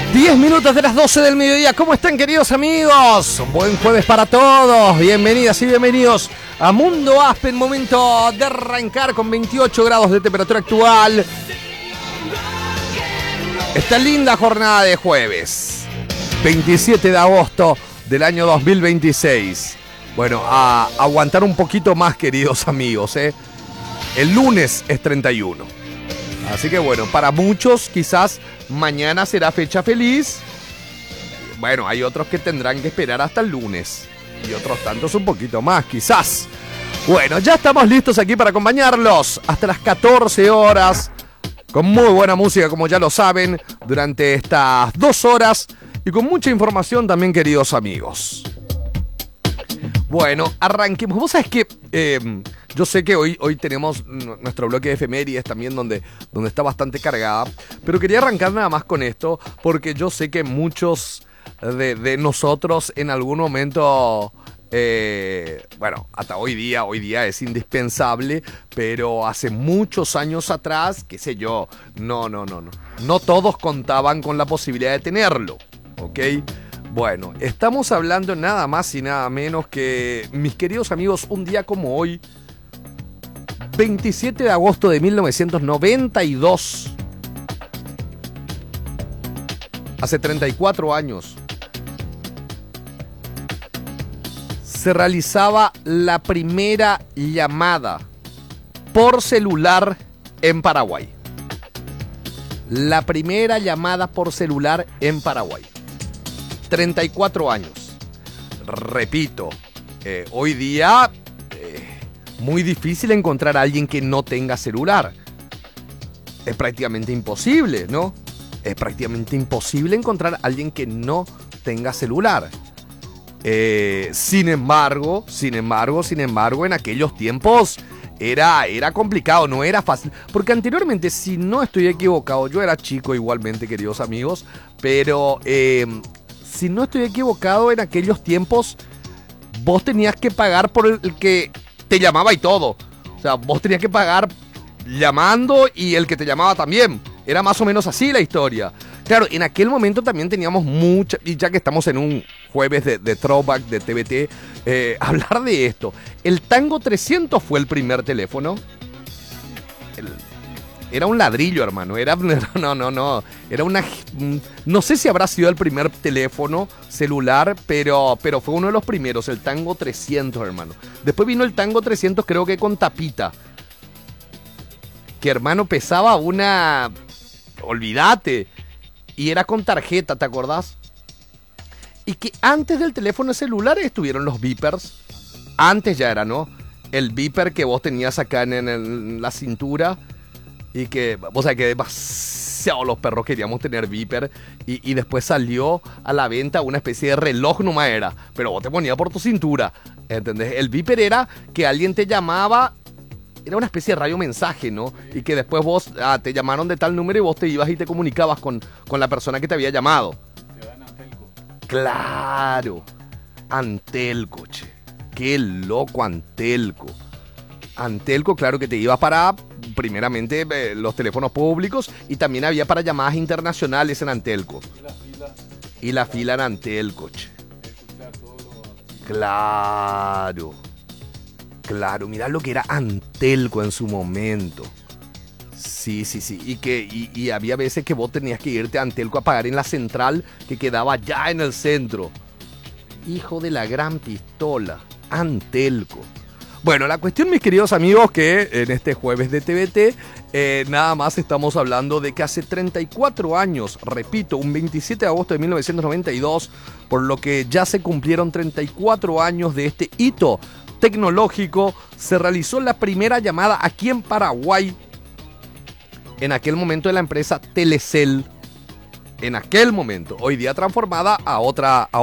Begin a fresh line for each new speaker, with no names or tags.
10 minutos de las 12 del mediodía. ¿Cómo están, queridos amigos? Buen jueves para todos. Bienvenidas y bienvenidos a Mundo Aspen. Momento de arrancar con 28 grados de temperatura actual. Esta linda jornada de jueves, 27 de agosto del año 2026. Bueno, a aguantar un poquito más, queridos amigos, ¿eh? El lunes es 31. Así que bueno, para muchos quizás mañana será fecha feliz. Bueno, hay otros que tendrán que esperar hasta el lunes. Y otros tantos un poquito más, quizás. Bueno, ya estamos listos aquí para acompañarlos hasta las 14 horas. Con muy buena música, como ya lo saben, durante estas 2 horas. Y con mucha información también, queridos amigos. Bueno, arranquemos. Vos sabés que yo sé que hoy tenemos nuestro bloque de efemérides también donde está bastante cargada. Pero quería arrancar nada más con esto porque yo sé que muchos de nosotros en algún momento, bueno, hasta hoy día es indispensable, pero hace muchos años atrás, qué sé yo, no todos contaban con la posibilidad de tenerlo, ¿ok? Bueno, estamos hablando nada más y nada menos que, mis queridos amigos, un día como hoy, 27 de agosto de 1992, hace 34 años, se realizaba la primera llamada por celular en Paraguay. La primera llamada por celular en Paraguay. 34 años. Repito, hoy día muy difícil encontrar a alguien que no tenga celular. Es prácticamente imposible, ¿no? Es prácticamente imposible encontrar a alguien que no tenga celular. Sin embargo, en aquellos tiempos era complicado, no era fácil. Porque anteriormente, si no estoy equivocado, yo era chico igualmente, queridos amigos, pero si no estoy equivocado, en aquellos tiempos vos tenías que pagar por el que te llamaba y todo. O sea, vos tenías que pagar llamando y el que te llamaba también. Era más o menos así la historia. Claro, en aquel momento también teníamos mucha, y ya que estamos en un jueves de throwback de TBT, hablar de esto. El Tango 300 fue el primer teléfono. Era un ladrillo, hermano. Era una... No sé si habrá sido el primer teléfono celular, pero fue uno de los primeros, el Tango 300, hermano. Después vino el Tango 300, creo que con tapita. Que, hermano, pesaba una... Olvídate. Y era con tarjeta, ¿te acordás? Y que antes del teléfono celular estuvieron los beepers. Antes ya era, ¿no? El beeper que vos tenías acá en la cintura. Y que, vos sabés que demasiado los perros queríamos tener beeper. Y después salió a la venta una especie de reloj, nomás era. Pero vos te ponías por tu cintura, ¿entendés? El beeper era que alguien te llamaba. Era una especie de radio mensaje, ¿no? Y que después vos te llamaron de tal número y vos te ibas y te comunicabas con la persona que te había llamado. Te dan Antelco. Claro. Antelco, che. Qué loco Antelco. Antelco, claro que te iba para, primeramente, los teléfonos públicos y también había para llamadas internacionales en Antelco. Y la fila en Antelco, che. Claro. Claro, mirá lo que era Antelco en su momento. Sí. Y había veces que vos tenías que irte a Antelco a pagar en la central que quedaba ya en el centro. Hijo de la gran pistola. Antelco. Bueno, la cuestión, mis queridos amigos, que en este jueves de TBT, nada más estamos hablando de que hace 34 años, repito, un 27 de agosto de 1992, por lo que ya se cumplieron 34 años de este hito tecnológico, se realizó la primera llamada aquí en Paraguay, en aquel momento de la empresa Telecel, en aquel momento, hoy día transformada a otra